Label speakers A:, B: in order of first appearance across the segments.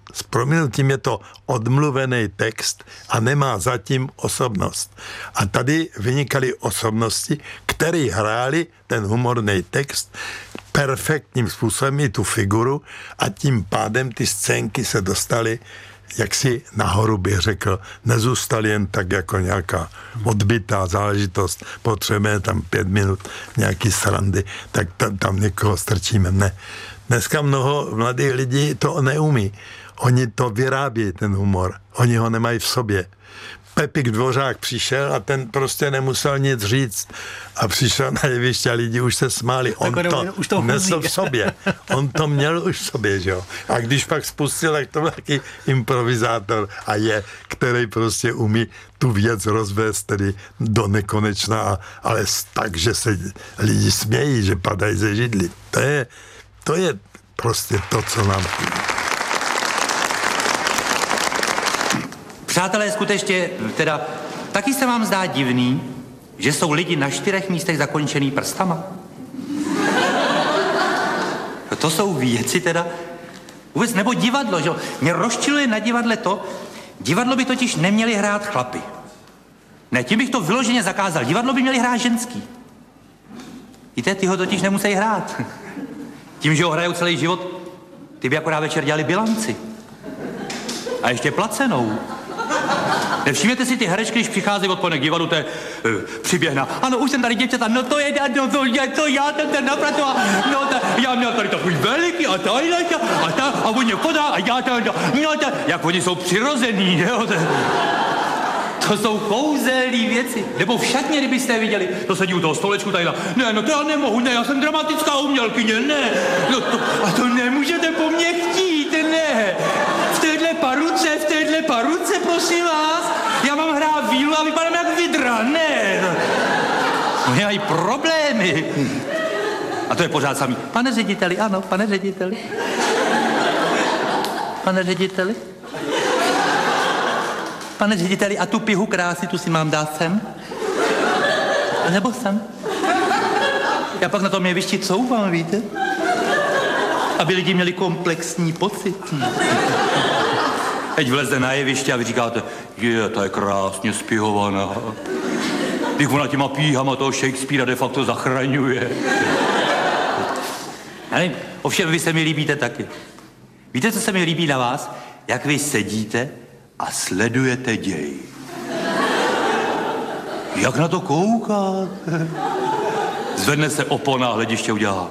A: s prominutím je to odmluvený text a nemá zatím osobnost. A tady vynikaly osobnosti, které hráli ten humorný text perfektním způsobem i tu figuru a tím pádem ty scénky se dostaly jaksi nahoru, bych řekl, nezůstaly jen tak jako nějaká odbytá záležitost, potřebujeme tam 5 minut nějaký srandy, tak tam někoho strčíme. Ne. Dneska mnoho mladých lidí to neumí. Oni to vyrábějí, ten humor. Oni ho nemají v sobě. Pepik Dvořák přišel a ten prostě nemusel nic říct. A přišel na jeviště a lidi už se smáli. On to nesl v sobě. On to měl už v sobě, že jo. A když pak spustil, tak to byl taky improvizátor a je, který prostě umí tu věc rozvést tedy do nekonečna, ale tak, že se lidi smějí, že padají ze židli. To je prostě to, co nám chybí.
B: Přátelé, skutečně, teda, taky se vám zdá divný, že jsou lidi na 4 místech zakončený prstama? No to jsou věci teda, vůbec, nebo divadlo, že jo? Mě rozčiluje na divadle to, divadlo by totiž neměli hrát chlapy. Ne, tím bych to vyloženě zakázal, divadlo by měli hrát ženský. Víte, ty ho totiž nemusí hrát. Tím, že ho hrajou celý život, ty by akorát večer dělali bilanci. A ještě placenou. Nevšimněte si ty herečky, když přicházejí odpoledne k divadlu, to je přiběhna. Ano, už jsem tady děvčata, no to je já, ten naprato, no já měl tady takový veliký a on mě podá a já jak oni jsou přirozený, jo, to jsou kouzelný věci. Nebo v šatně, kdybyste je viděli, to sedí u toho stolečku tady, ne, no to já nemohu, ne, já jsem dramatická umělkyně, ne, no a to nemůžete po mně chtít, ne. V téhle paruce, prosím vás, já mám hrát vílu a vypadám jak vidra, ne. No mají problémy. A to je pořád samý. Pane řediteli, ano, pane řediteli. Pane řediteli. Pane řediteli, a tu pihu krásy, tu si mám dát sem? Nebo sem? Já pak na tom jevišti couvám, víte? Aby lidi měli komplexní pocit. Teď vleze na jeviště a vy říkáte, ta je krásně spihovaná. Když ona těma píhama toho Shakespearea de facto zachraňuje. Ale ovšem vy se mi líbíte taky. Víte, co se mi líbí na vás? Jak vy sedíte a sledujete děj. Jak na to koukáte? Zvedne se opona a hlediště udělá.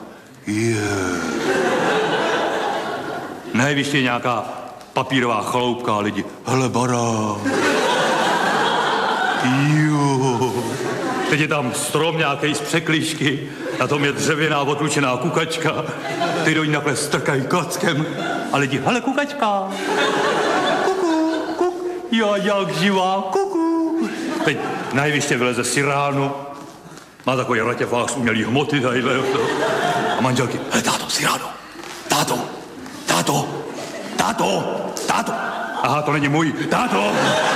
B: Na jeviště nějaká papírová chaloupka a lidi. Hele, barák. Jo. Teď je tam strom nějaký z překližky, na tom je dřevěná odlučená kukačka, ty do ní takhle strkají klackem a lidi, hele, kukačka. Já jak živá, kuku. Teď na jeviště vyleze Cyrano, má takový ratěfák z umělý hmoty tadyhle. A manželky, hele, táto, Cyrano, táto. Aha, to není můj, táto,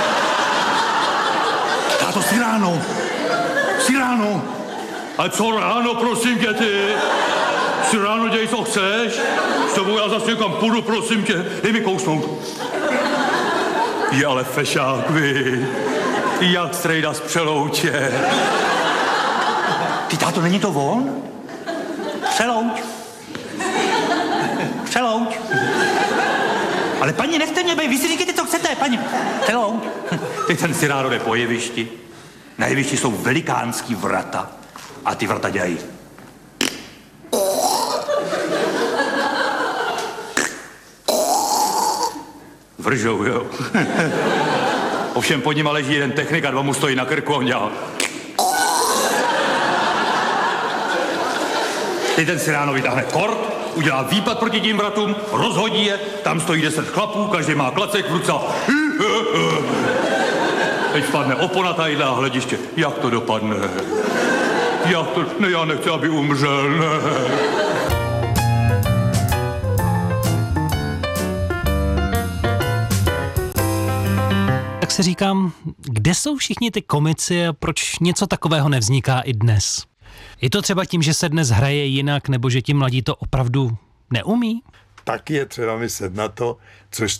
B: Cyrano. Ale co ráno, prosím tě, ty? Cyrano, děj, co chceš? S tebou já zase někam půjdu, prosím tě, dej mi kousnout. Je ale fešák, vy. Jak strejda z Přelouče. Ty, táto, není to on? Přelouč. Ale paní, nechte mě, vy si říkejte, co chcete, paní. Přelouč. Teď ten Cyrano jde po jevišti. Na jevišti jsou velikánský vrata. A ty vrata dělají. Vržou, jo. Ovšem pod nima leží jeden technik a 2 mu stojí na krku a on dělá. Teď ten Cyrano vytáhne kort, udělá výpad proti tím vratům, rozhodí je, tam stojí 10 chlapů, každý má klacek v ruce. Teď spadne opona tadyhle a hlediště. Jak to dopadne? Ne, já nechci, aby umřel, ne.
C: Tak si říkám, kde jsou všichni ty komici a proč něco takového nevzniká i dnes? Je to třeba tím, že se dnes hraje jinak, nebo že ti mladí to opravdu neumí?
A: Taky je třeba myslet na to, což